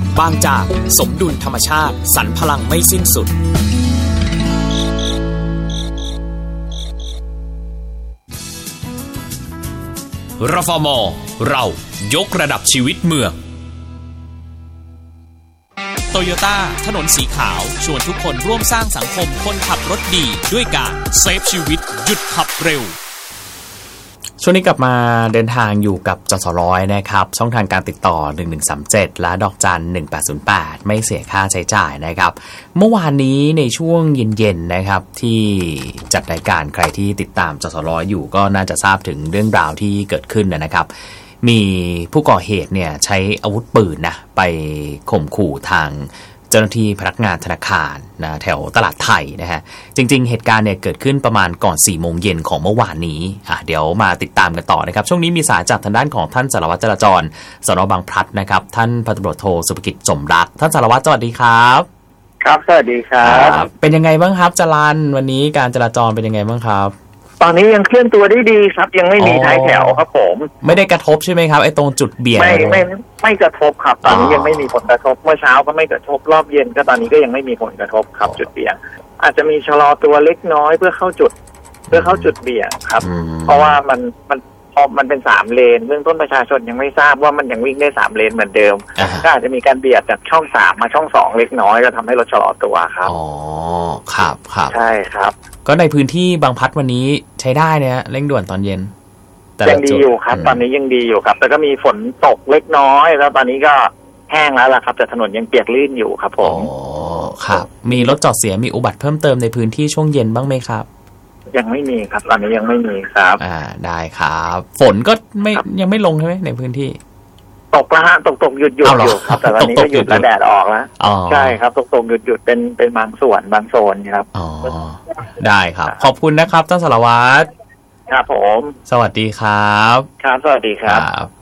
บางจากสมดุลธรรมชาติสรรพลังไม่สิ้นสุดรฟม.เรายกระดับชีวิตเมืองโตโยต้าถนนสีขาวชวนทุกคนร่วมสร้างสังคมคนขับรถดีด้วยการเซฟชีวิตหยุดขับเร็วช่วงนี้กลับมาเดินทางอยู่กับจสร้อยนะครับช่องทางการติดต่อ1137และดอกจัน1808ไม่เสียค่าใช้จ่ายนะครับเมื่อวานนี้ในช่วงเย็นๆนะครับที่จัดรายการใครที่ติดตามจสร้อยอยู่ก็น่าจะทราบถึงเรื่องราวที่เกิดขึ้นนะครับมีผู้ก่อเหตุเนี่ยใช้อาวุธปืนนะไปข่มขู่ทางเจ้าหน้าที่พนักงานธนาคารนะแถวตลาดไทยนะฮะจริงๆเหตุการณ์เนี่ยเกิดขึ้นประมาณก่อน 4 โมงเย็นของเมื่อวานนี้เดี๋ยวมาติดตามกันต่อนะครับช่วงนี้มีสายจากทางด้านของท่านสารวัตรจราจรสน.บางพลัดนะครับท่านพันตำรวจโทสุภกิจสมรักท่านสารวัตรสวัสดีครับครับสวัสดีครับเป็นยังไงบ้างครับจรัญวันนี้การจราจรเป็นยังไงบ้างครับตอนนี้ยังเคลื่อนตัวได้ดีครับยังไม่มีท้ายแถวครับผมไม่ได้กระทบใช่ไหมครับไอ้ตรงจุดเบี่ยงไม่กระทบครับตอนนี้ยังไม่มีผลกระทบเมื่อเช้าก็ไม่กระทบรอบเย็นก็ตอนนี้ก็ยังไม่มีผลกระทบครับจุดเบี่ยงอาจจะมีชะลอตัวเล็กน้อยเพื่อเข้าจุดเบี่ยงครับเพราะว่ามันเป็น3เลนเบื้องต้นประชาชนยังไม่ทราบว่ามันยังวิ่งได้3เลนเหมือนเดิมก็อาจจะมีการเบียดจากช่อง3มาช่อง2เล็กน้อยก็ทำให้รถชะลอตัวครับอ๋อครับใช่ครับก็ในพื้นที่บางพลัดวันนี้ใช้ได้เนี่ยเร่งด่วนตอนเย็นยังดีอยู่ครับตอนนี้ยังดีอยู่ครับแต่ก็มีฝนตกเล็กน้อยแล้วตอนนี้ก็แห้งแล้วล่ะครับแต่ถนนยังเปียกลื่นอยู่ครับผมอ๋อครับมีรถจอดเสียมีอุบัติเพิ่มเติมในพื้นที่ช่วงเย็นบ้างไหมครับยังไม่มีครับตอนนี้ยังไม่มีครับได้ครับฝนก็ยังไม่ลงใช่ไหมในพื้นที่ตกแล้วฮะตกหยุดอยู่ครับแต่ตอนนี้ก็หยุดแล้วแดดออกแล้วใช่ครับตกหยุดเป็นบางส่วนบางโซนครับอ๋อได้ครับขอบคุณนะครับท่านสารวัตรครับผมสวัสดีครับครับสวัสดีครับ